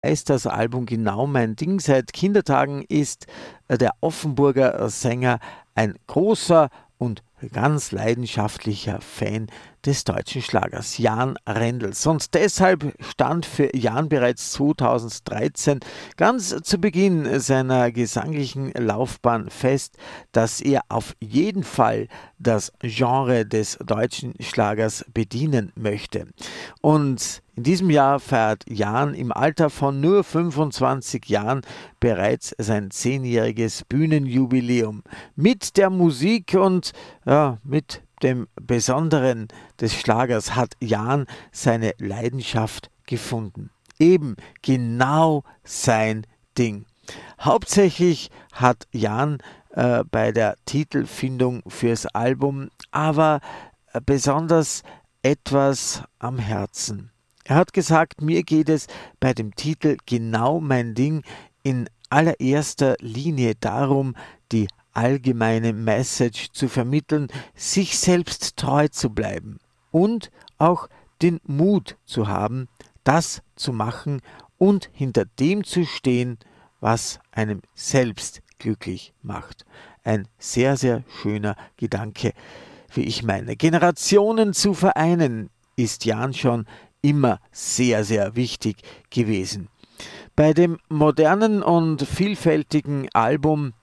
Ist das Album genau mein Ding. Seit Kindertagen ist der Offenburger Sänger ein großer und ganz leidenschaftlicher Fan des deutschen Schlagers, Jan Rendels. Und deshalb stand für Jan bereits 2013 ganz zu Beginn seiner gesanglichen Laufbahn fest, dass er auf jeden Fall das Genre des deutschen Schlagers bedienen möchte. Und in diesem Jahr feiert Jan im Alter von nur 25 Jahren bereits sein 10-jähriges Bühnenjubiläum. Mit der Musik und mit dem Besonderen des Schlagers hat Jan seine Leidenschaft gefunden. Eben genau sein Ding. Hauptsächlich hat Jan bei der Titelfindung fürs Album aber besonders etwas am Herzen. Er hat gesagt, mir geht es bei dem Titel Genau mein Ding in allererster Linie darum, die allgemeine Message zu vermitteln, sich selbst treu zu bleiben und auch den Mut zu haben, das zu machen und hinter dem zu stehen, was einem selbst glücklich macht. Ein sehr, sehr schöner Gedanke, wie ich meine. Generationen zu vereinen, ist Jan schon immer sehr, sehr wichtig gewesen. Bei dem modernen und vielfältigen Album,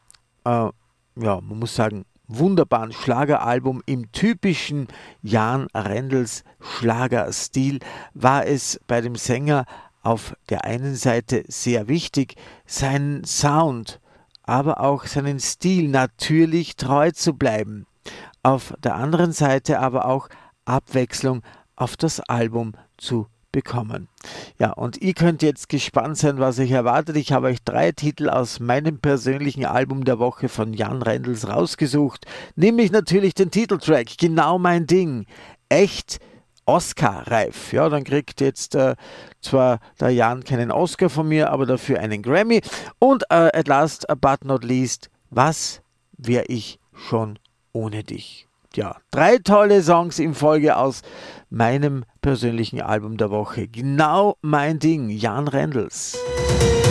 man muss sagen, wunderbaren Schlageralbum im typischen Jan Rendels Schlagerstil war es bei dem Sänger auf der einen Seite sehr wichtig, seinen Sound, aber auch seinen Stil natürlich treu zu bleiben. Auf der anderen Seite aber auch Abwechslung auf das Album zu bekommen. Ja, und ihr könnt jetzt gespannt sein, was euch erwartet. Ich habe euch 3 Titel aus meinem persönlichen Album der Woche von Jan Rendels rausgesucht, nämlich natürlich den Titeltrack, Genau mein Ding, echt Oscar-reif. Ja, dann kriegt jetzt zwar der Jan keinen Oscar von mir, aber dafür einen Grammy. Und at last but not least, was wäre ich schon ohne dich? Ja, 3 tolle Songs in Folge aus meinem persönlichen Album der Woche. Genau mein Ding, Jan Rendels.